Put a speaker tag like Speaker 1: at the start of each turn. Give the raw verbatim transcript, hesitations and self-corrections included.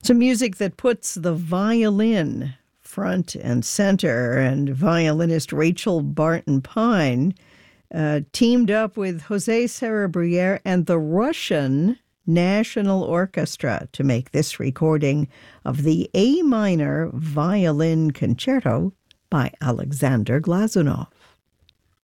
Speaker 1: Some music that puts the violin front and center, and violinist Rachel Barton Pine uh, teamed up with Jose Serra-Briere and the Russian National Orchestra to make this recording of the A minor violin concerto by Alexander Glazunov.